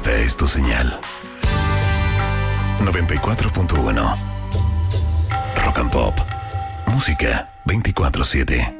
Esta es tu señal. 94.1 Rock and Pop. Música 24/7.